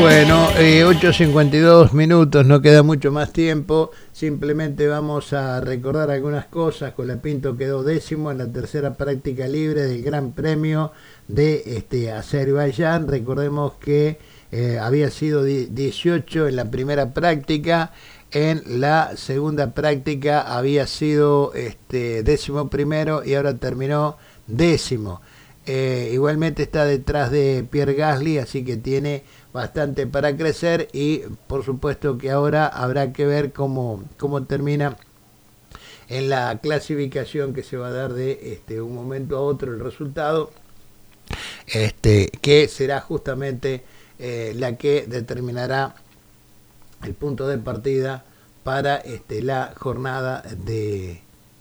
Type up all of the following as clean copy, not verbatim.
Bueno, 8:52 minutos, no queda mucho más tiempo. Simplemente vamos a recordar algunas cosas. Colapinto quedó décimo en la tercera práctica libre del Gran Premio de Azerbaiyán. Recordemos que había sido 18 en la primera práctica. En la segunda práctica había sido 11º y ahora terminó décimo. Igualmente está detrás de Pierre Gasly, así que tiene bastante para crecer y por supuesto que ahora habrá que ver cómo termina en la clasificación que se va a dar de un momento a otro el resultado, que será justamente la que determinará el punto de partida para la jornada de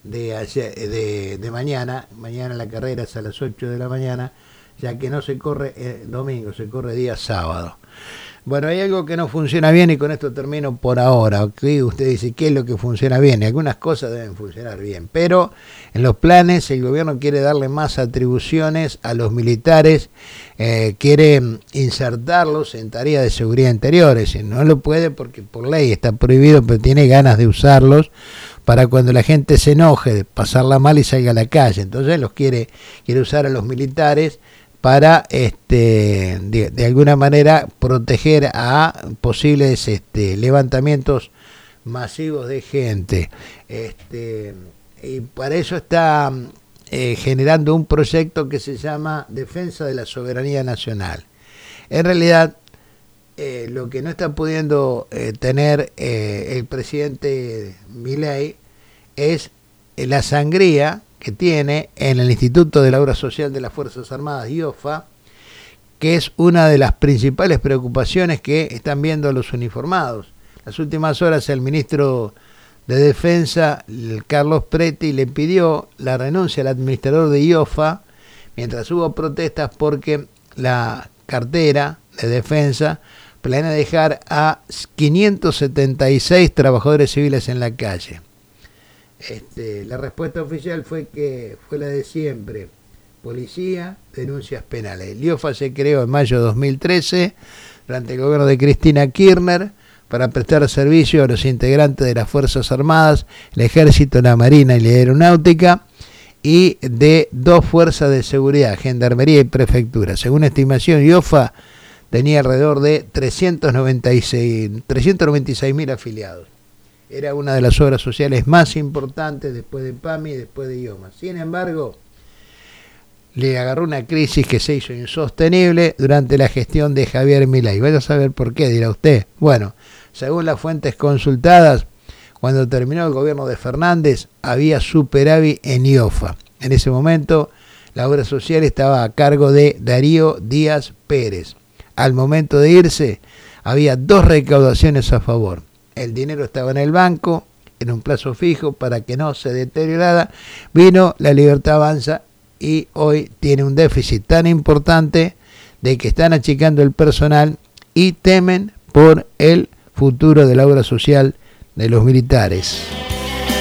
mañana. Mañana la carrera es a las 8 de la mañana, ya que no se corre domingo, se corre día sábado. Bueno, hay algo que no funciona bien y con esto termino por ahora. ¿Okay? Usted dice, ¿qué es lo que funciona bien? Y algunas cosas deben funcionar bien, pero en los planes el gobierno quiere darle más atribuciones a los militares, quiere insertarlos en tareas de seguridad interiores. Y no lo puede porque por ley está prohibido, pero tiene ganas de usarlos para cuando la gente se enoje, de pasarla mal y salga a la calle. Entonces quiere usar a los militares para de alguna manera proteger a posibles levantamientos masivos de gente. Y para eso está generando un proyecto que se llama Defensa de la Soberanía Nacional. En realidad, lo que no está pudiendo tener el presidente Milei es la sangría que tiene en el Instituto de la Obra Social de las Fuerzas Armadas, IOFA, que es una de las principales preocupaciones que están viendo los uniformados. Las últimas horas el ministro de Defensa, Carlos Preti, le pidió la renuncia al administrador de IOFA, mientras hubo protestas porque la cartera de Defensa planea dejar a 576 trabajadores civiles en la calle. La respuesta oficial fue la de siempre: policía, denuncias penales. El IOFA se creó en mayo de 2013 durante el gobierno de Cristina Kirchner para prestar servicio a los integrantes de las Fuerzas Armadas, el Ejército, la Marina y la Aeronáutica, y de dos fuerzas de seguridad, Gendarmería y Prefectura. Según estimación, IOFA tenía alrededor de 396.000 afiliados. Era una de las obras sociales más importantes después de PAMI y después de IOMA. Sin embargo, le agarró una crisis que se hizo insostenible durante la gestión de Javier Milei. Vaya a saber por qué, dirá usted. Bueno, según las fuentes consultadas, cuando terminó el gobierno de Fernández, había superávit en IOFA. En ese momento, la obra social estaba a cargo de Darío Díaz Pérez. Al momento de irse, había dos recaudaciones a favor. El dinero estaba en el banco, en un plazo fijo para que no se deteriorara. Vino la Libertad Avanza y hoy tiene un déficit tan importante de que están achicando el personal y temen por el futuro de la obra social de los militares.